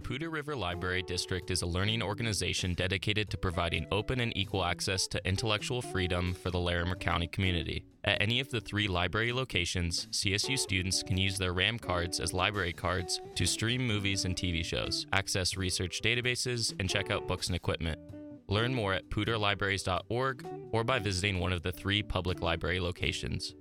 Poudre River Library District is a learning organization dedicated to providing open and equal access to intellectual freedom for the Larimer County community. At any of the 3 library locations, CSU students can use their RAM cards as library cards to stream movies and TV shows, access research databases, and check out books and equipment. Learn more at poudrelibraries.org or by visiting one of the 3 public library locations.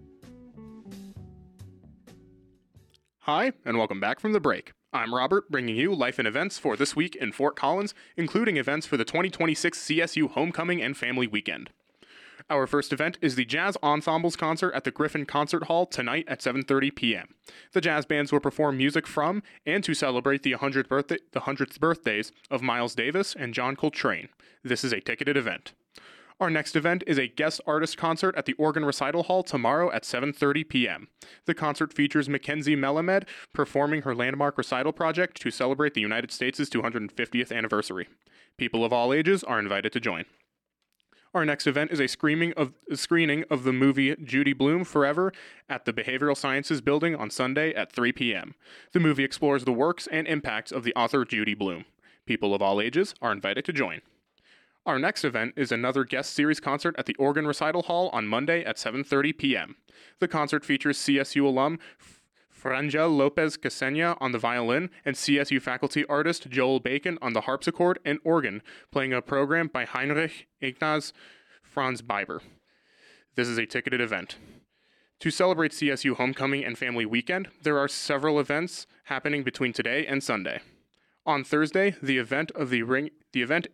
Hi, and welcome back from the break. I'm Robert, bringing you life and events for this week in Fort Collins, including events for the 2026 CSU Homecoming and Family Weekend. Our first event is the Jazz Ensembles concert at the Griffin Concert Hall tonight at 7:30 p.m. The jazz bands will perform music from and to celebrate the 100th birthdays of Miles Davis and John Coltrane. This is a ticketed event. Our next event is a guest artist concert at the Organ Recital Hall tomorrow at 7:30 p.m. The concert features Mackenzie Melamed performing her landmark recital project to celebrate the United States' 250th anniversary. People of all ages are invited to join. Our next event is a screening of the movie Judy Blume Forever at the Behavioral Sciences Building on Sunday at 3 p.m. The movie explores the works and impacts of the author Judy Blume. People of all ages are invited to join. Our next event is another guest series concert at the Organ Recital Hall on Monday at 7:30 p.m. The concert features CSU alum Frangel Lopez Casenya on the violin and CSU faculty artist Joel Bacon on the harpsichord and organ, playing a program by Heinrich Ignaz Franz Biber. This is a ticketed event. To celebrate CSU Homecoming and Family Weekend, there are several events happening between today and Sunday. On Thursday, the event